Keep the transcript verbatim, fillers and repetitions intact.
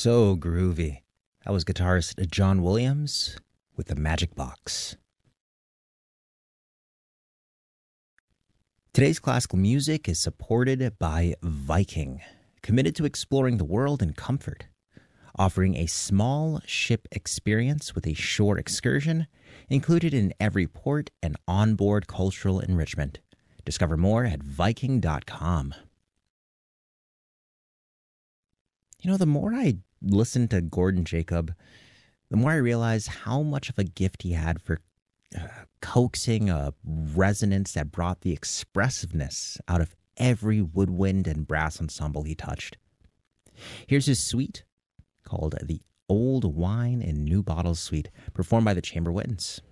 So groovy. That was guitarist John Williams with the Magic Box. Today's classical music is supported by Viking, committed to exploring the world in comfort, offering a small ship experience with a shore excursion included in every port and onboard cultural enrichment. Discover more at Viking dot com. You know, the more I listened to Gordon Jacob, the more I realized how much of a gift he had for uh, coaxing a resonance that brought the expressiveness out of every woodwind and brass ensemble he touched. Here's his suite called the Old Wine in New Bottles Suite, performed by the Chamber Winds.